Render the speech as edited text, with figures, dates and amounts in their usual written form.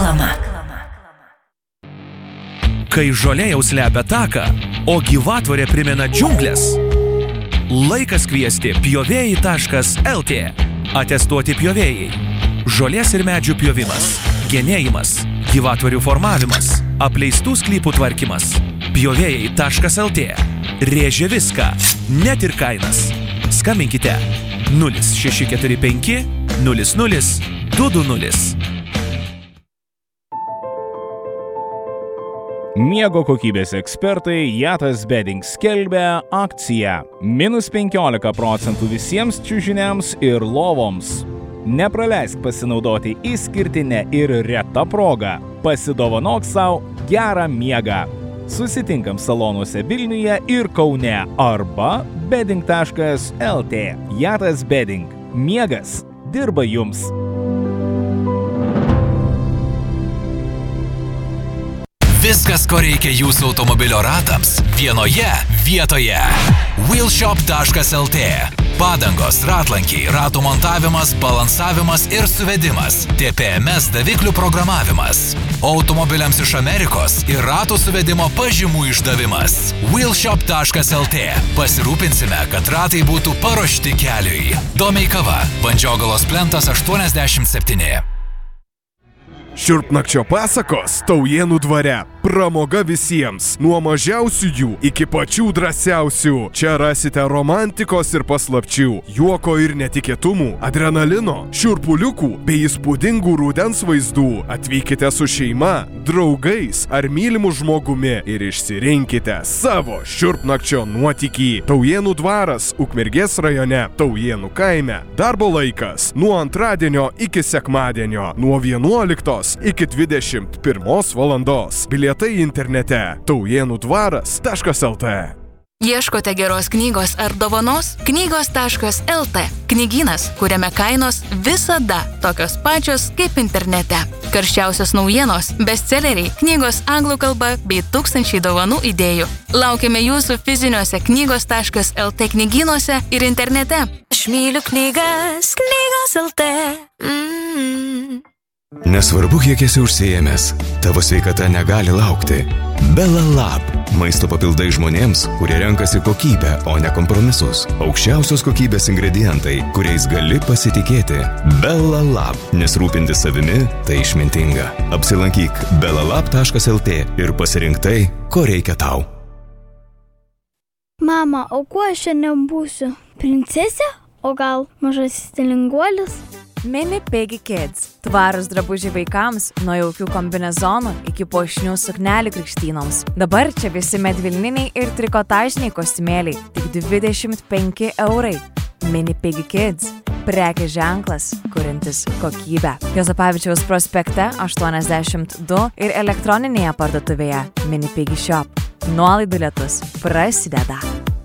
Reklama. Kai žolė jau slepia taką, o gyvatvorė primena džiunglės, laikas kviesti pjovėjai.lt. Atestuoti pjovėjai. Žolės ir medžių pjovimas, genėjimas, gyvatvorių formavimas, apleistų sklypų tvarkymas. Pjovėjai.lt. Rėžia viską, net ir kainas. Skambinkite 0645 00 220. Miego kokybės ekspertai Jatas Bedding skelbia akciją -15% visiems čiužiniams ir lovoms. Nepraleisk pasinaudoti išskirtinę ir retą progą. Pasidovanok savo gerą miegą. Susitinkam salonuose Vilniuje ir Kaune arba bedding.lt. Jatas Bedding. Miegas dirba jums. Viskas, ko reikia jūsų automobilio ratams, vienoje vietoje. Wheelshop.lt. Padangos, ratlankiai, ratų montavimas, balansavimas ir suvedimas. TPMS daviklių programavimas. Automobiliams iš Amerikos ir ratų suvedimo pažymų išdavimas. Wheelshop.lt. Pasirūpinsime, kad ratai būtų paruošti keliui. Domeikava, Vandžiogalos plentas 87. Šiurpnakčio pasakos Taujėnų dvare. Pramoga visiems. Nuo mažiausių jų iki pačių drąsiausių. Čia rasite romantikos ir paslapčių, juoko ir netikėtumų, adrenalino, šiurpuliukų bei įspūdingų rudens vaizdų. Atvykite su šeima, draugais ar mylimu žmogumi ir išsirinkite savo šiurpnakčio nuotykį. Taujėnų dvaras, Ukmergės rajone, Taujėnų kaime. Darbo laikas nuo antradienio iki sekmadienio, nuo 11 iki 21 valandos. Bilietai internete taujienudvaras.lt. Ieškote geros knygos ar dovanos? Knygos.lt. Knygynas, kuriame kainos visada tokios pačios kaip internete. Karščiausios naujienos, bestselleriai, knygos anglų kalba bei tūkstančiai dovanų idėjų. Laukiame jūsų fiziniuose knygos.lt knygynuose ir internete. Aš myliu knygas, knygos.lt. Nesvarbu, kiek esi užsiėmęs, tavo sveikata negali laukti. Bella Lab. Maisto papildai žmonėms, kurie renkasi kokybę, o ne kompromisus. Aukščiausios kokybės ingredientai, kuriais gali pasitikėti. Bella Lab. Nes rūpintis savimi – tai išmintinga. Apsilankyk bellalab.lt ir pasirink tai, ko reikia tau. Mama, o kuo aš šiandien būsiu? Princesė? O gal mažasis stilinguolis? Mini Piggy Kids. Tvarūs drabužiai vaikams nuo jaukių kombinezonų iki puošnių suknelių krikštynoms. Dabar čia visi medvilniniai ir trikotažiniai kostiumėliai. Tik 25 eurai. Mini Piggy Kids. Prekės ženklas, kuriantis kokybę. Juozapavičiaus prospekte 82 ir elektroninėje parduotuvėje Mini Piggy Shop. Nuolaidų lietus prasideda.